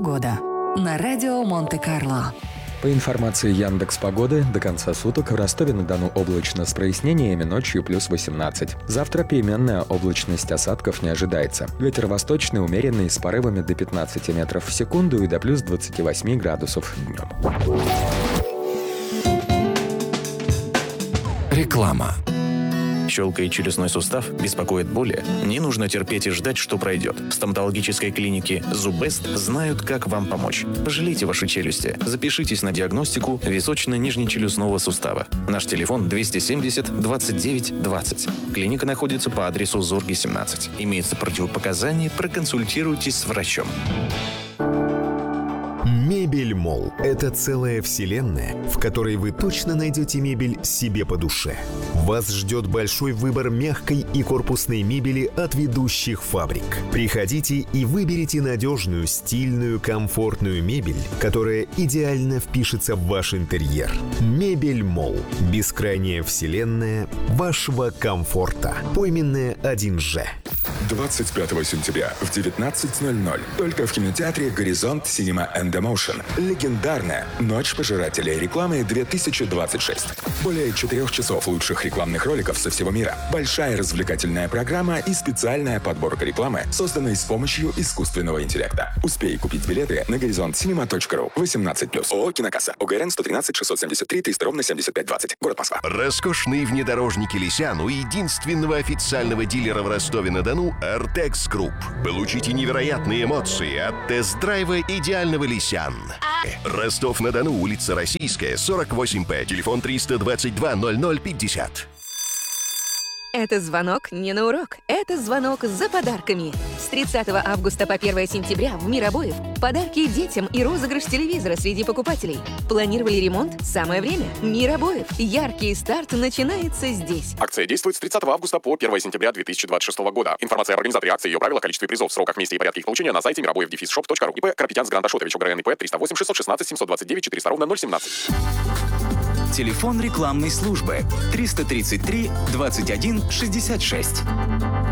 Погода на радио Монте-Карло. По информации Яндекс.Погоды, до конца суток в Ростове-на-Дону облачно с прояснениями, ночью плюс 18. Завтра переменная облачность, осадков не ожидается. Ветер восточный, умеренный, с порывами до 15 метров в секунду и до плюс 28 градусов днем. Реклама. Щелкает челюстной сустав, беспокоит боли? Не нужно терпеть и ждать, что пройдет. В стоматологической клинике Зубест знают, как вам помочь. Пожалейте ваши челюсти. Запишитесь на диагностику височно-нижнечелюстного сустава. Наш телефон 270 29 20. Клиника находится по адресу Зорги, 17. Имеются противопоказания, проконсультируйтесь с врачом. Мебель Молл – это целая вселенная, в которой вы точно найдете мебель себе по душе. Вас ждет большой выбор мягкой и корпусной мебели от ведущих фабрик. Приходите и выберите надежную, стильную, комфортную мебель, которая идеально впишется в ваш интерьер. Мебель Молл – бескрайняя вселенная вашего комфорта. Пойменная 1Ж. 25 сентября в 19:00 только в кинотеатре «Горизонт Cinema and Emotion» легендарная «Ночь пожирателей рекламы 2026». Более 4 часов лучших рекламных роликов со всего мира, большая развлекательная программа и специальная подборка рекламы, созданная с помощью искусственного интеллекта. Успей купить билеты на горизонтcinema.ru. 18+. ООО «Кинокасса». ОГРН 113 673 300 75 20. Город Москва. Роскошные внедорожники «Лисян» у единственного официального дилера в Ростове-на-Дону Артекс Групп. Получите невероятные эмоции от тест-драйва идеального «Лисян». Ростов-на-Дону, улица Российская, 48П, телефон 322 0050. Это звонок не на урок. Это звонок за подарками. С 30 августа по 1 сентября в «Мир обоев» подарки детям и розыгрыш телевизора среди покупателей. Планировали ремонт? Самое время. «Мир обоев». Яркий старт начинается здесь. Акция действует с 30 августа по 1 сентября 2026 года. Информация об организаторе акции, ее правила, количестве призов, сроках, месте и порядке их получения на сайте miroboev-shop.ru. ИП Карапетян с Грант Ашотович, ОГРН ИП 308 616 729 400 017. Телефон рекламной службы 333 21 66.